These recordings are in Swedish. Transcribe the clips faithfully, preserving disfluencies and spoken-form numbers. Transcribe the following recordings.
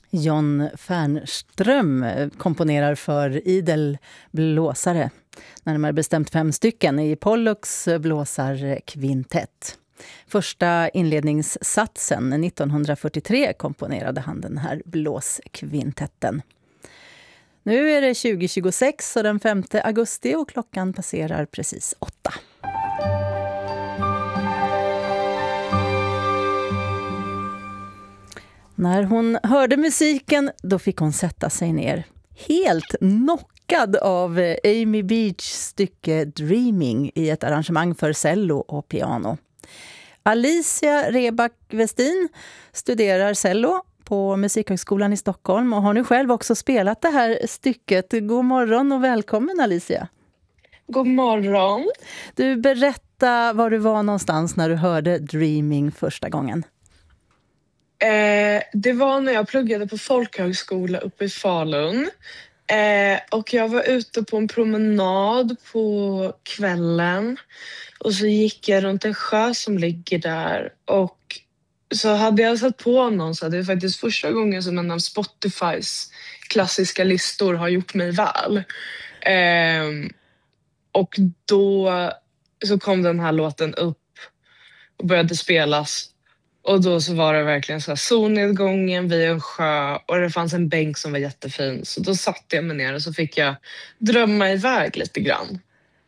John Fernström komponerar för idel blåsare, närmare bestämt fem stycken i Pollux blåsarkvintett. Första inledningssatsen nittonhundrafyrtiotre komponerade han den här blåskvintetten. Nu är det tjugo tjugosex och den femte augusti och klockan passerar precis åtta. När hon hörde musiken, då fick hon sätta sig ner. Helt knockad av Amy Beachs stycke Dreaming i ett arrangemang för cello och piano. Alicia Reback-Westin studerar cello på Musikhögskolan i Stockholm och har nu själv också spelat det här stycket. God morgon och välkommen, Alicia. God morgon. Du, berätta var du var någonstans när du hörde Dreaming första gången. Eh, det var när jag pluggade på folkhögskola uppe i Falun. Eh, och jag var ute på en promenad på kvällen. Och så gick jag runt en sjö som ligger där. Och så hade jag satt på någon, så det är faktiskt första gången som en av Spotifys klassiska listor har gjort mig väl. Eh, och då så kom den här låten upp och började spelas. Och då så var det verkligen så här solnedgången vid en sjö och det fanns en bänk som var jättefin. Så då satte jag mig ner och så fick jag drömma iväg lite grann.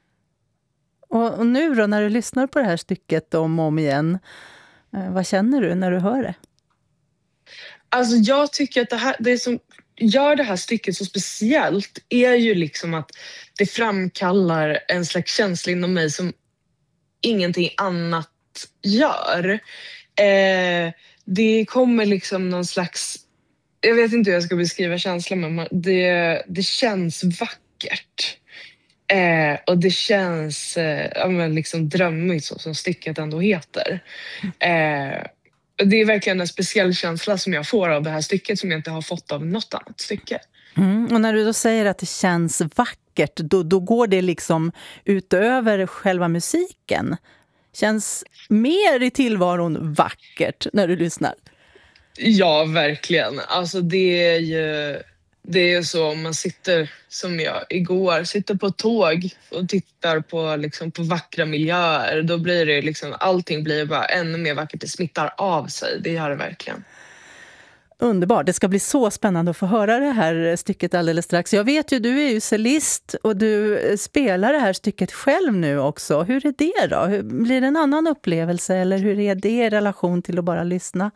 Och, och nu då, när du lyssnar på det här stycket om och om igen, eh, vad känner du när du hör det? Alltså jag tycker att det, här, det som gör det här stycket så speciellt är ju liksom att det framkallar en slags känsla inom mig som ingenting annat gör. Eh, det kommer liksom någon slags, jag vet inte hur jag ska beskriva känslan, men det, det känns vackert. Eh, och det känns eh, ja, men liksom drömmigt, så som stycket ändå heter. Eh, det är verkligen en speciell känsla som jag får av det här stycket som jag inte har fått av något annat stycke. Mm, och när du då säger att det känns vackert, då, då går det liksom utöver själva musiken. Känns mer i tillvaron vackert när du lyssnar? Ja, verkligen. Alltså det är ju det är så om man sitter som jag igår, sitter på ett tåg och tittar på, liksom, på vackra miljöer. Då blir det liksom, allting blir bara ännu mer vackert. Det smittar av sig, det gör det verkligen. Underbart, det ska bli så spännande att få höra det här stycket alldeles strax. Jag vet ju, du är ju cellist och du spelar det här stycket själv nu också. Hur är det då? Hur, blir det en annan upplevelse eller hur är det i relation till att bara lyssna?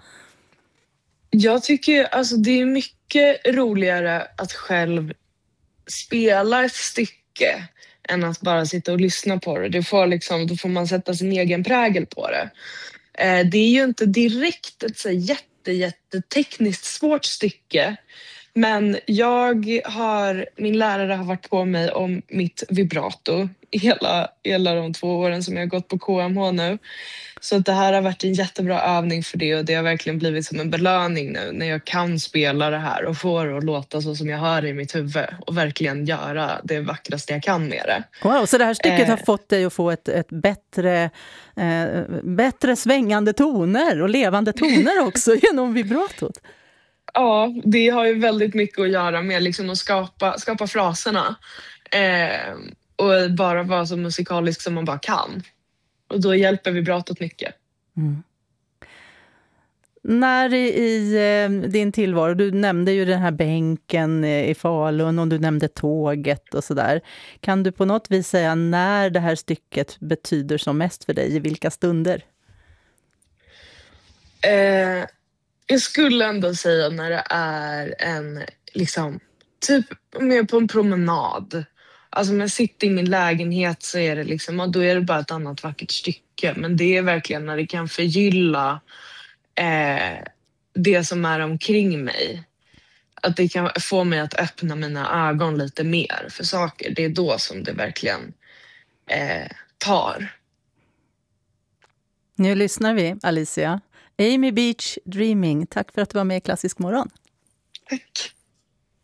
Jag tycker alltså det är mycket roligare att själv spela ett stycke än att bara sitta och lyssna på det. Det får liksom, då får man sätta sin egen prägel på det. Eh, det är ju inte direkt ett så jätte jättetekniskt svårt stycke, men jag har, min lärare har varit på mig om mitt vibrato hela, hela de två åren som jag har gått på K M H nu. Så det här har varit en jättebra övning för det och det har verkligen blivit som en belöning nu när jag kan spela det här och få det att låta så som jag hör i mitt huvud och verkligen göra det vackraste jag kan med det. Wow, så det här stycket eh. har fått dig att få ett, ett bättre, eh, bättre svängande toner och levande toner också genom vibratot? Ja, det har ju väldigt mycket att göra med liksom att skapa, skapa fraserna eh, och bara vara så musikalisk som man bara kan. Och då hjälper vibratot mycket. Mm. När i, i eh, din tillvaro, du nämnde ju den här bänken i Falun och du nämnde tåget och sådär. Kan du på något vis säga när det här stycket betyder som mest för dig, i vilka stunder? Eh, jag skulle ändå säga när det är en, liksom, typ med på en promenad. Alltså när jag sitter i min lägenhet så är det liksom, då är det bara ett annat vackert stycke. Men det är verkligen när det kan förgylla eh, det som är omkring mig. Att det kan få mig att öppna mina ögon lite mer för saker. Det är då som det verkligen eh, tar. Nu lyssnar vi, Alicia. Amy Beach, Dreaming. Tack för att du var med i Klassisk morgon. Tack.